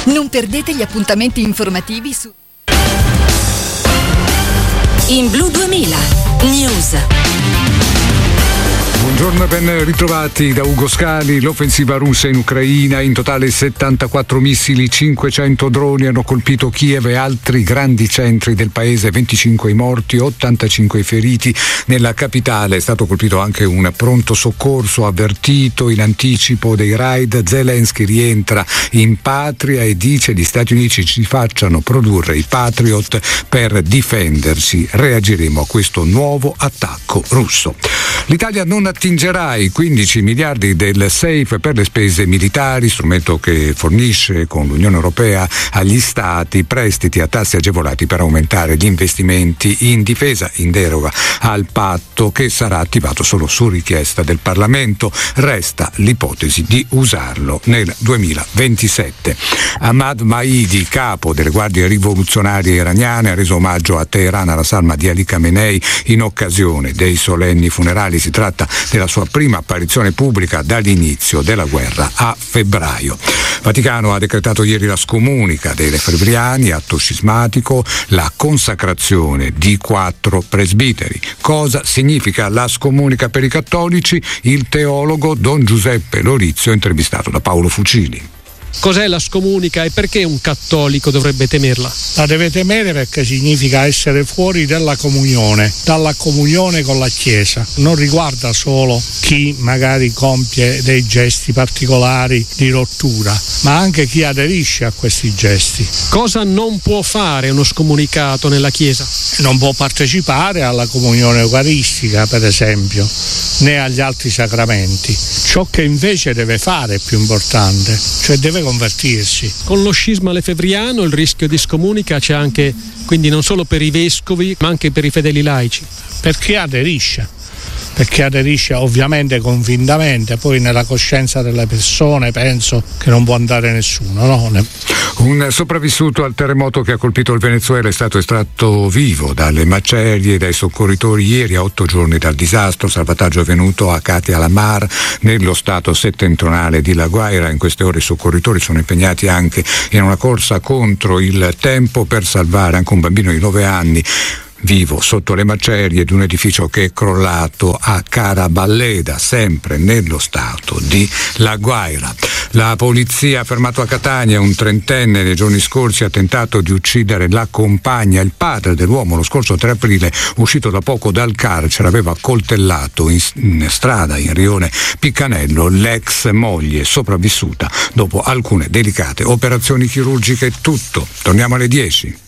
Non perdete gli appuntamenti informativi su In Blu 2000 News. Buongiorno e ben ritrovati da Ugo Scali. L'offensiva russa in Ucraina, in totale 74 missili, 500 droni hanno colpito Kiev e altri grandi centri del paese, 25 i morti, 85 i feriti. Nella capitale è stato colpito anche un pronto soccorso avvertito in anticipo dei raid. Zelensky rientra in patria e dice gli Stati Uniti ci facciano produrre i Patriot per difendersi. Reagiremo a questo nuovo attacco russo. L'Italia non attingerà i 15 miliardi del SAFE per le spese militari, strumento che fornisce con l'Unione Europea agli Stati prestiti a tassi agevolati per aumentare gli investimenti in difesa, in deroga al patto che sarà attivato solo su richiesta del Parlamento. Resta l'ipotesi di usarlo nel 2027. Ahmad Mahidi, capo delle guardie rivoluzionarie iraniane, ha reso omaggio a Teheran alla salma di Ali Khamenei in occasione dei solenni funerali. Si tratta della sua prima apparizione pubblica dall'inizio della guerra a febbraio. Vaticano ha decretato ieri la scomunica dei lefebvriani, atto scismatico, la consacrazione di 4 presbiteri. Cosa significa la scomunica per i cattolici? Il teologo Don Giuseppe Lorizio, intervistato da Paolo Fucili. Cos'è la scomunica e perché un cattolico dovrebbe temerla? La deve temere perché significa essere fuori dalla comunione con la Chiesa. Non riguarda solo chi magari compie dei gesti particolari di rottura, ma anche chi aderisce a questi gesti. Cosa non può fare uno scomunicato nella Chiesa? Non può partecipare alla comunione eucaristica, per esempio, né agli altri sacramenti. Ciò che invece deve fare è più importante, cioè deve convertirsi. Con lo scisma lefebvriano il rischio di scomunica c'è anche, quindi non solo per i vescovi ma anche per i fedeli laici. Per chi aderisce ovviamente convintamente, poi nella coscienza delle persone penso che non può andare nessuno, no? Un sopravvissuto al terremoto che ha colpito il Venezuela è stato estratto vivo dalle macerie e dai soccorritori ieri, a 8 giorni dal disastro. Salvataggio è avvenuto a Catia la Mar, nello stato settentrionale di La Guaira. In queste ore i soccorritori sono impegnati anche in una corsa contro il tempo per salvare anche un bambino di 9 anni vivo sotto le macerie di un edificio che è crollato a Caraballeda, sempre nello stato di La Guaira. La polizia ha fermato a Catania un 30enne nei giorni scorsi, ha tentato di uccidere la compagna. Il padre dell'uomo lo scorso 3 aprile, uscito da poco dal carcere, aveva accoltellato in strada in rione Piccanello l'ex moglie sopravvissuta dopo alcune delicate operazioni chirurgiche. Tutto. Torniamo alle 10.